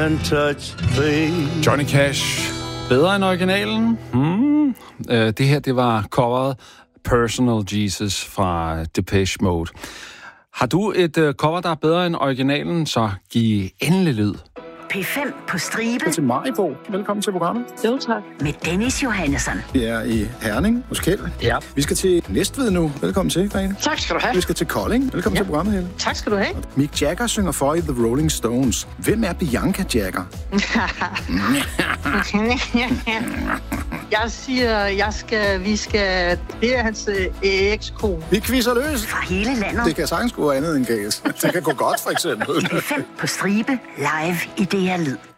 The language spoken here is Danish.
Johnny Cash. Bedre end originalen? Det her, det var coveret Personal Jesus fra Depeche Mode. Har du et cover, der er bedre end originalen, så giv endelig lyd. P5 på stribe. Til Maribo. Velkommen til programmet. Jo, tak. Med Dennis Johannesson. Vi er i Herning hos Kjeld. Ja. Vi skal til Næstved nu. Velkommen til, Grene. Tak skal du have. Vi skal til Kolding. Velkommen til programmet, Helle. Tak skal du have. Mick Jagger synger for i The Rolling Stones. Hvem er Bianca Jagger? Jeg siger, det er hans ekskone. Vi quizzer løs. Fra hele landet. Det kan sagtens gå andet end gas. Det kan gå godt, for eksempel. P5 på stribe. Live i DR Lyd.